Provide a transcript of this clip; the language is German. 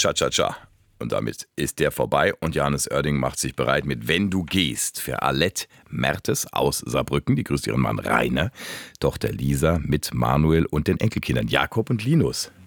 Cha-Cha-Cha. Und damit ist der vorbei und Johannes Oerding macht sich bereit mit Wenn du gehst für Alette Mertes aus Saarbrücken. Die grüßt ihren Mann Rainer, Tochter Lisa mit Manuel und den Enkelkindern Jakob und Linus.